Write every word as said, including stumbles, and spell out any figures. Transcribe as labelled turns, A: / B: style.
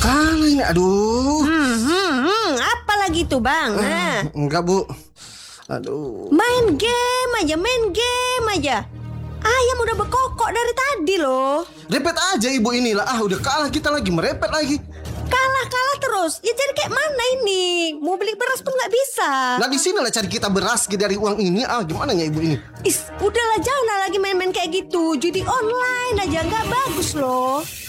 A: kalah ini, aduh.
B: Hmm, hmm, hmm. Apa lagi tuh bang? Nah.
A: Enggak Bu. Aduh.
B: Main game aja, main game aja. Ayam udah berkokok dari tadi loh.
A: Repet aja ibu inilah. Ah udah kalah kita lagi, merepet lagi.
B: Kalah-kalah terus. Ya jadi kayak mana ini? Mau beli beras pun nggak bisa.
A: Nah di sini lah cari kita beras dari uang ini. Ah gimana ya ibu ini?
B: Is, udahlah jangan lagi main-main kayak gitu. Judi online aja nggak bagus loh.